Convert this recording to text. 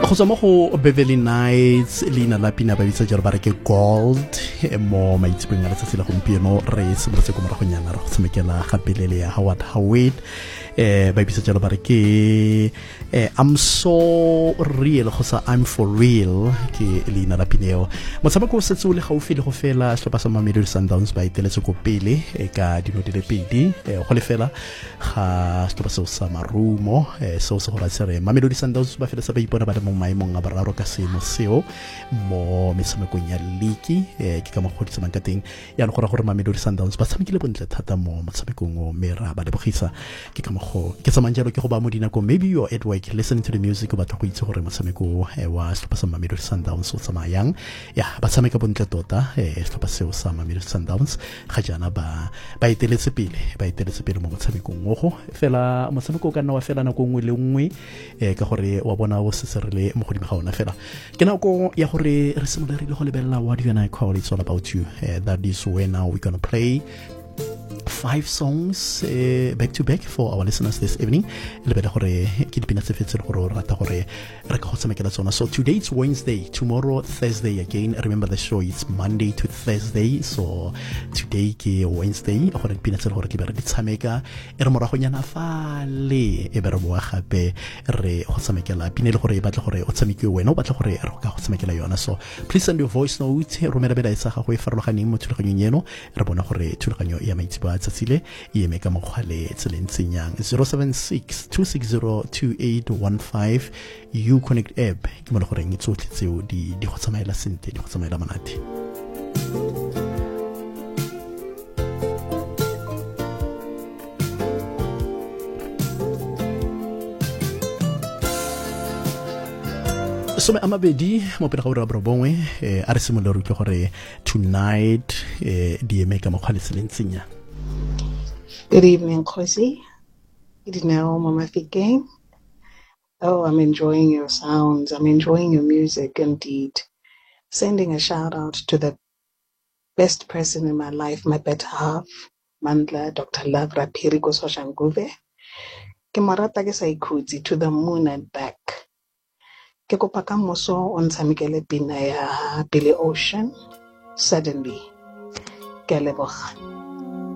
go tswa mo go Beverly Knights leina la pina ba bitsa jalo ba re ke Gold mo maitsebeng a letsatsi la gompieno re simolotse ko moragonyana re go tshamekela gapelele ya Howard Howard ba bitsa jalo ba re ke I'm so real go sa I'm for real ke leina la pineo motshameko o setse o le gaufi le go fela setlhopha sa Mamelodi Sundowns ba iteletse ko pele ka dino di le pedi go le fela ga setlhopha seo sa Marumo seo se go ratsere Mamelodi Sundowns ba fela sa ba ipona ba le mo maemong a bararo ka seemo seo mo metshamekong ya league ke ka mo go ditsamang ka teng ya le gore Mamelodi Sundowns ba tshamekile bontle thata mo motshamekong o mera ba lebogisa ke ka mo go ke tsamang jalo ke go ba mo dinako maybe you're at work listening to the music ba tla go itse gore motshameko wa setlhopha sa Mamelodi Sundowns o tsamayang ya ba tshameka bontle tota setlhopha seo sa Mamelodi Sundowns ga jana ba iteletse pele mo motshamekong go fela motshameko ka nna wa fela nako nngwe le nngwe ka gore wa bona o seserele mo godimo ga ona fela ke nako ya gore re simolorile go lebelela what you and I call it's all about you that is when now we're gonna play 5 songs back to back for our listeners this evening le bele gore ke dipina tse fetse gore rata gore re ka go tsamekela tsona so today it's Wednesday tomorrow Thursday again remember the show it's Monday to Thursday so today ke Wednesday gore dipina tse gore ke bere di tsameka re moragonyana fale e bere boa gape re go tsamekela pina le gore e batla gore o tsamekiwe wena o batla gore re ka go tsamekela yona so please send your voice note romela bela isa ga go e farologaneng mo thulaganyong eno re bona gore thulaganyo ya maitsebo tsatsile e eme ka mogwale tselentsenyang 076-260-2815 you connect app ke mo le gore e tsotlhe tseo di go tsamaela sente di go tsamaela manate some a mabedi mo pele ga ura borobongwe a re simolola re utlwe gore tonight di eme ka mogwale tselentsenyang. Good evening, Khosi. Good now, Mama Fike. Oh, I'm enjoying your sounds. I'm enjoying your music indeed. Sending a shout out to the best person in my life, my better half, Mandla, Dr. Love Rapiri Kososhanguve. Ke morata ke sa ikhutsi to the moon and back. Ke kopa ka moso on tshamekele pina ya Billy Ocean. Suddenly. Ke a leboga.